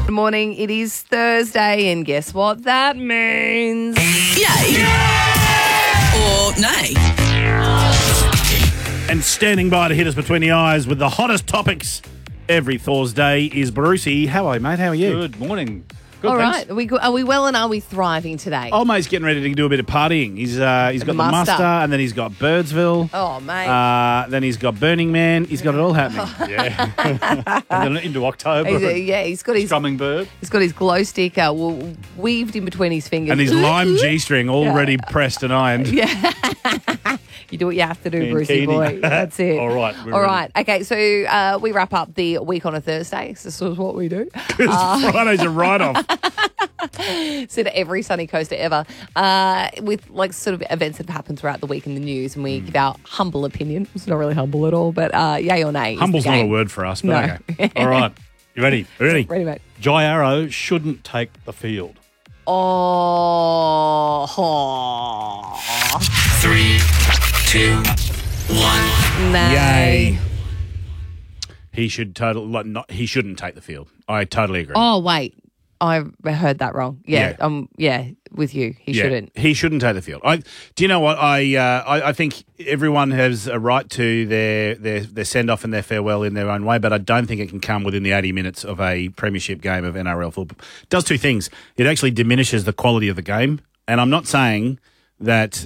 Good morning. It is Thursday, and guess what that means? Yay. Or nay. And standing by to hit us between the eyes with the hottest topics every Thursday is Brucey. How are you, mate? How are you? Good morning. Good, All thanks. right. Are we well and are we thriving today? Oh, mate's getting ready to do a bit of partying. He's got the muster, and then he's got Birdsville. Oh, mate. Then he's got Burning Man. He's got it all happening. Yeah. And then into October. He's got his Strumming bird. He's got his glow stick weaved in between his fingers. And his lime G-string already pressed and ironed. Yeah. You do what you have to do, Brucey boy. That's it. All right. All right. Okay, so we wrap up the week on a Thursday. So this is what we do. Friday's a write-off. So to every sunny coaster ever, with like sort of events that have happened throughout the week in the news, and we give our humble opinion. It's not really humble at all, but yay or nay. Humble's not a word for us, but okay. All right. You ready? Ready? Ready, mate. Jai Arrow shouldn't take the field. Oh. 3, 2, 1. Nay. Yay. He shouldn't take the field. I totally agree. Oh, wait. I heard that wrong. Yeah, with you. He shouldn't. He shouldn't take the field. Do you know what? I think everyone has a right to their send off and their farewell in their own way, but I don't think it can come within the 80 minutes of a premiership game of NRL football. It does two things. It actually diminishes the quality of the game, and I'm not saying that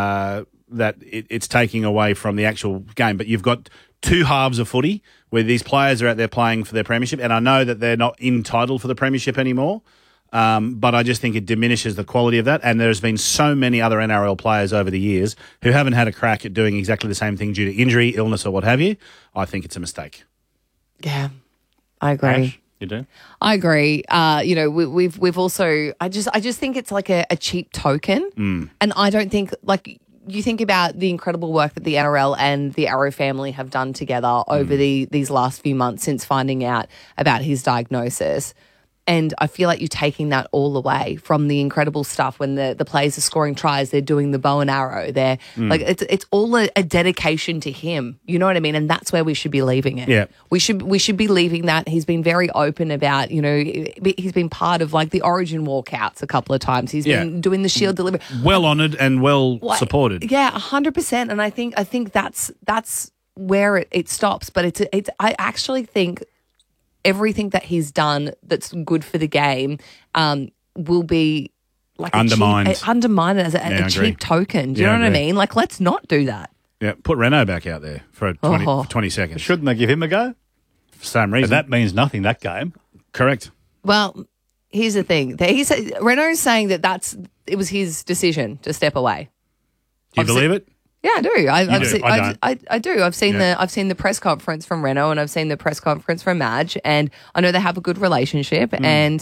it's taking away from the actual game, but you've got two halves of footy where these players are out there playing for their premiership, and I know that they're not entitled for the premiership anymore, but I just think it diminishes the quality of that, and there's been so many other NRL players over the years who haven't had a crack at doing exactly the same thing due to injury, illness, or what have you. I think it's a mistake. Yeah, I agree. Ash, you do? I agree. We've also. I just think it's like a cheap token, and I don't think like. You think about the incredible work that the NRL and the Arrow family have done together over these last few months since finding out about his diagnosis. And I feel like you're taking that all away from the incredible stuff when the players are scoring tries, they're doing the bow and arrow. They're like it's all a dedication to him. You know what I mean? And that's where we should be leaving it. Yeah. We should be leaving that. He's been very open about, he's been part of like the Origin walkouts a couple of times. He's been doing the Shield delivery. Well honoured and well supported. Yeah, 100%. And I think that's where it stops. But I actually think everything that he's done that's good for the game will be like undermined as a cheap token. Do you know what I mean? Like, let's not do that. Yeah, put Renault back out there for 20 seconds. Shouldn't they give him a go? For the same reason. But that means nothing, that game. Correct. Well, here's the thing. Renault's saying that it was his decision to step away. Do you believe it? Yeah, I do. I do. I've seen the press conference from Renault, and I've seen the press conference from Madge, and I know they have a good relationship, and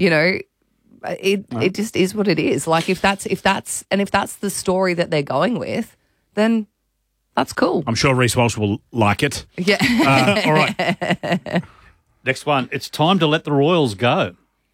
it just is what it is. Like if that's the story that they're going with, then that's cool. I'm sure Reece Walsh will like it. Yeah. All right. Next one. It's time to let the Royals go.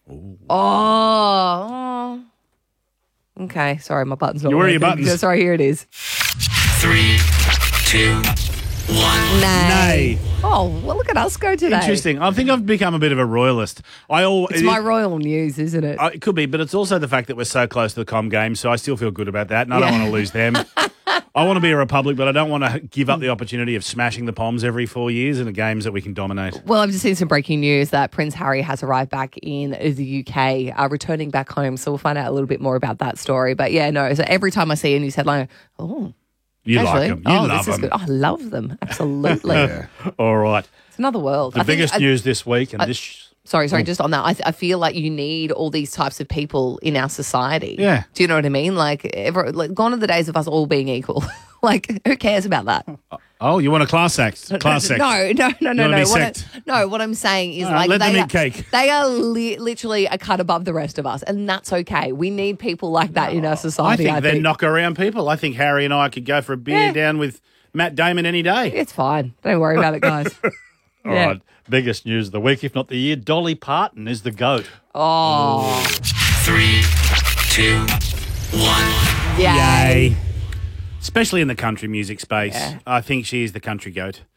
Oh. Okay. Sorry, my button's not Where are working. your buttons? Sorry, here it is. 3, 2, 1. Nay. Oh, well, look at us go today. Interesting. I think I've become a bit of a royalist. It's my royal news, isn't it? It could be, but it's also the fact that we're so close to the Com Games, so I still feel good about that, and I don't want to lose them. I want to be a republic, but I don't want to give up the opportunity of smashing the Poms every 4 years in the games that we can dominate. Well, I've just seen some breaking news that Prince Harry has arrived back in the UK, returning back home, so we'll find out a little bit more about that story. But yeah, no, so every time I see a news headline, You like them. You love them. Good. I love them. Absolutely. All right. It's another world. The biggest news this week, and this... Sorry, just on that. I feel like you need all these types of people in our society. Yeah. Do you know what I mean? Like gone are the days of us all being equal. Like, who cares about that? Oh, you want a class act? Class sect? No. What I'm saying is let them eat cake. They are literally a cut above the rest of us, and that's okay. We need people like that in our society. I think they're knock around people. I think Harry and I could go for a beer down with Matt Damon any day. It's fine. Don't worry about it, guys. All right. Biggest news of the week, if not the year. Dolly Parton is the GOAT. Oh. 3, 2, 1. Yay. Especially in the country music space. Yeah. I think she is the country goat.